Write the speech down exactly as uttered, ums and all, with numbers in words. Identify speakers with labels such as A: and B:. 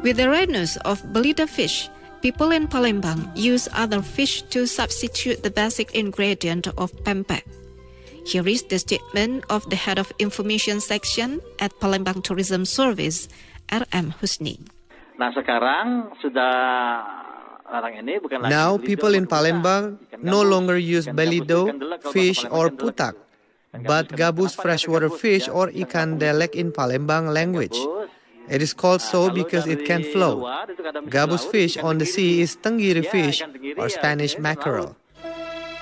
A: With the rise of belida fish, people in Palembang use other fish to substitute the basic ingredient of pempek. Here is the statement of the head of information section at Palembang Tourism Service, R M Husni.
B: Nah sekarang sudah larang ini bukan lagi.
C: Now people in Palembang no longer use belido, fish or putak, but gabus freshwater fish or ikan delek in Palembang language. It is called so because it can float. Gabus fish on the sea is tenggiri fish or Spanish mackerel.